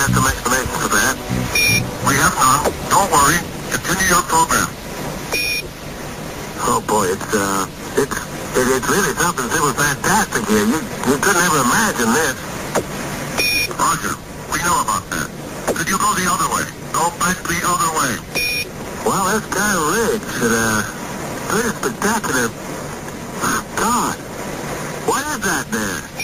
have some explanation for that. We have none. Don't worry. Continue your program. Oh boy, it's really something super fantastic here. You couldn't ever imagine this. Roger, we know about that. Could you go the other way? Go back the other way. Well, that's kind of rich and pretty spectacular. God, what is that there?